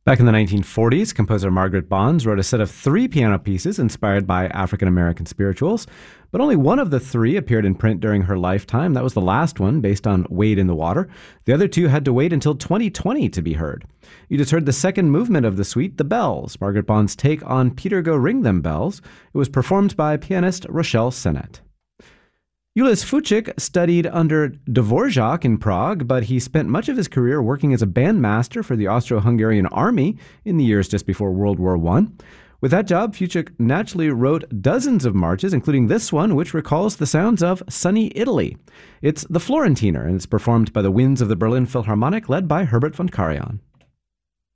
Back in the 1940s, composer Margaret Bonds wrote a set of 3 piano pieces inspired by African American spirituals, but only one of the 3 appeared in print during her lifetime. That was the last one, based on Wade in the Water. The other 2 had to wait until 2020 to be heard. You just heard the second movement of the suite, The Bells, Margaret Bonds' take on Peter Go Ring Them Bells. It was performed by pianist Rochelle Sennett. Julius Fučík studied under Dvorak in Prague, but he spent much of his career working as a bandmaster for the Austro-Hungarian army in the years just before World War I. With that job, Fučík naturally wrote dozens of marches, including this one, which recalls the sounds of sunny Italy. It's the Florentiner, and it's performed by the Winds of the Berlin Philharmonic, led by Herbert von Karajan.